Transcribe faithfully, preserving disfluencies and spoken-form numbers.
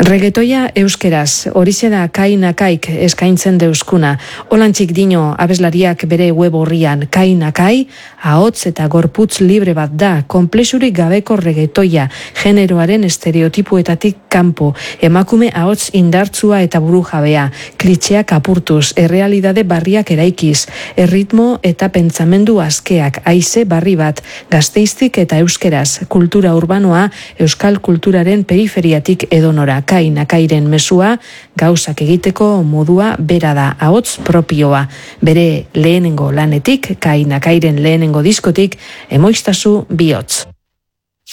Reggaetoia euskeraz, horixe da Kai Nakaik eskaintzen deuskuna. Olantxik dino abeslariak bere web horrian, Kai Nakai, ahots eta gorputz libre bat da, konplexurik gabeko reggaetoia, generoaren estereotipuetatik kanpo, emakume ahots indartzua eta burujabea, klitxeak apurtuz, errealidade barriak eraikiz, erritmo eta pentsamendu askeak, haize barri bat, Gasteiztik eta euskeraz, kultura urbanoa, euskal kulturaren periferiatik edonora. Kai Nakairen mesua, gauzak egiteko modua bera da, ahots propioa. Bere lehenengo lanetik, Kai Nakairen lehenengo diskotik, emoiztazu bihotz.